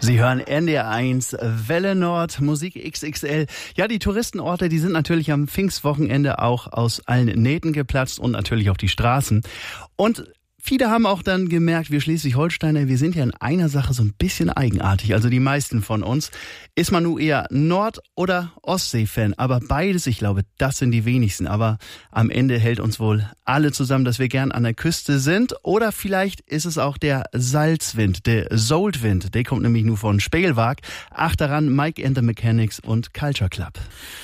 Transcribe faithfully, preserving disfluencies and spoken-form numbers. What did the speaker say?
Sie hören N D R eins, Welle Nord, Musik X X L. Ja, die Touristenorte, die sind natürlich am Pfingstwochenende auch aus allen Nähten geplatzt und natürlich auch die Straßen. Und viele haben auch dann gemerkt, wir Schleswig-Holsteiner, wir sind ja in einer Sache so ein bisschen eigenartig. Also die meisten von uns. Ist man nur eher Nord- oder Ostsee-Fan? Aber beides, ich glaube, das sind die wenigsten. Aber am Ende hält uns wohl alle zusammen, dass wir gern an der Küste sind. Oder vielleicht ist es auch der Salzwind, der Soultwind. Der kommt nämlich nur von Spelwag. Ach daran, Mike and the Mechanics und Culture Club.